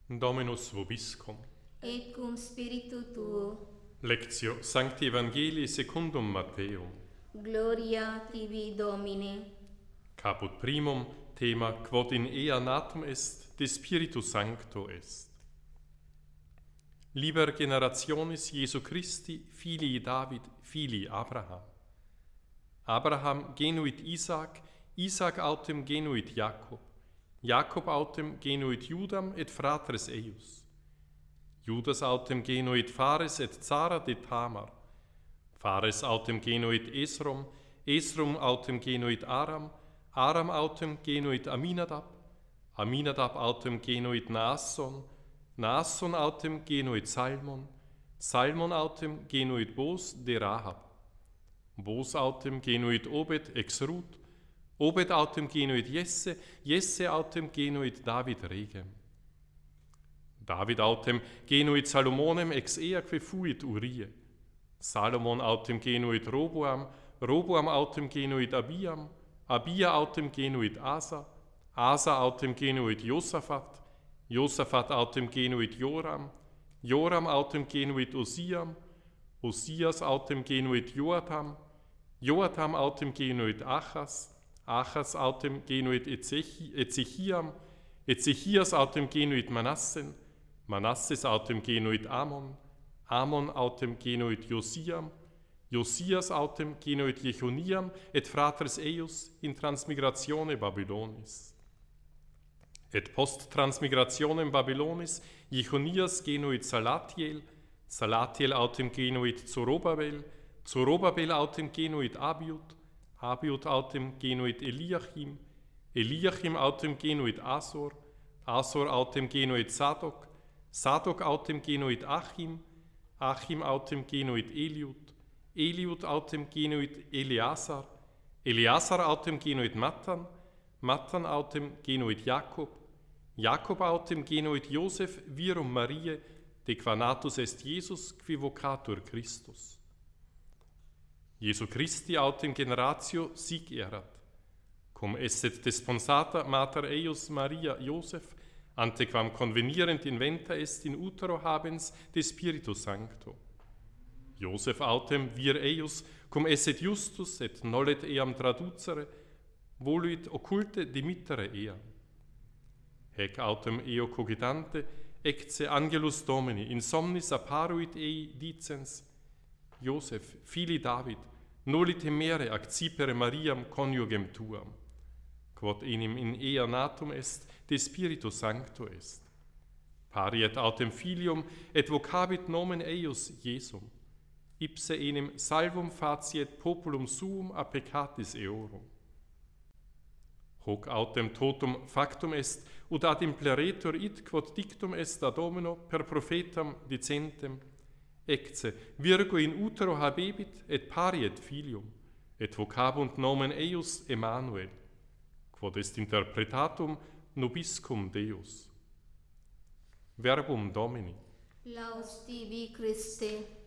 Dominus vobiscum. Et cum spiritu tuo. Lectio Sancti Evangelii secundum Matteum. Gloria tibi, Domine. Caput primum, thema quod in ea natum est, de Spiritu Sancto est. Liber generationis Jesu Christi, filii David, filii Abraham. Abraham genuit Isaac, Isaac autem genuit Jacob, Jacob autem genuit Judam et fratres eius. Judas autem genuit Phares et Zara de Tamar, Phares autem genuit Esrom, Esrom autem genuit Aram, Aram autem genuit Aminadab, Aminadab autem genuit Naasson, Naasson autem genuit Salmon, Salmon autem genuit Boos de Rahab, Boos autem genuit Obed ex Ruth, Obed autem genuit Jesse, Jesse autem genuit David regem. David autem genuit Salomonem ex eaque fuit Urie, Salomon autem genuit Roboam, Roboam autem genuit Abiam, Abia autem genuit Asa, Asa autem genuit Josaphat, Josaphat autem genuit Joram, Joram autem genuit Osiam, Osias autem genuit Joatam, Joatam autem genuit Achas, Achas autem genuit Ezechiam, Ezechias autem genuit Manassen, Manasses autem genuit Amon, Amon autem genuit Josiam, Josias autem genuit Jechoniam et fratres eius in transmigratione Babylonis. Et post transmigrationem Babylonis Jechonias genuit Salatiel, Salatiel autem genuit Zorobabel, Zorobabel autem genuit Abiud, Abiud autem genuit Eliachim, Eliachim autem genuit Asor, Asor autem genuit Sadok, Sadok autem genuit Achim, Achim autem genuit Eliud, Eliud autem genuit Eleazar, Eleazar autem genuit Mattan, Mattan autem genuit Jakob, Jakob autem genuit Joseph virum Mariae, de qua natus est Jesus qui vocatur Christus. Jesu Christi autem generatio sic erat, cum esset desponsata mater eius Maria Joseph, ante quam convenierent inventa est in utero habens de Spiritu Sancto. Joseph autem vir eius, cum esset justus et nollet eam traducere, voluit occulte dimittere eam. Hec autem eo cogitante, ecce angelus Domini in somnis apparuit ei dicens, Joseph, fili David, noli temere accipere Mariam coniugem tuam, quod enim in ea natum est, de Spiritu Sancto est. Pariet autem filium, et vocabit nomen eius Jesum, ipse enim salvum faciet populum suum a peccatis eorum. Hoc autem totum factum est, ut ad impleretur id quod dictum est ad Domino per prophetam dicentem, ecce virgo in utero habebit et pariet filium, et vocabunt nomen eius Emmanuel, quod est interpretatum nobiscum Deus. Verbum Domini. Laus tibi, Christe.